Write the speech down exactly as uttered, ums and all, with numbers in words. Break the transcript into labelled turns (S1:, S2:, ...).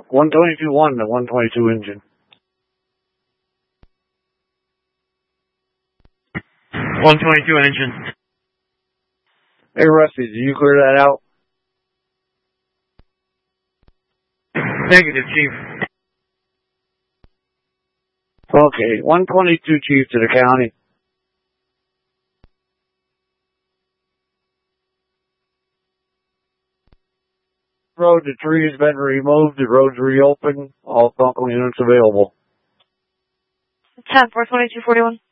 S1: one twenty-two one, the one twenty-two engine.
S2: one twenty-two engine.
S1: Hey, Rusty, did you clear that out?
S2: Negative, Chief.
S1: Okay, one twenty-two, Chief, to the county. Road, the tree has been removed, the road's reopened, all vehicle units available.
S3: ten, four twenty-two forty-one.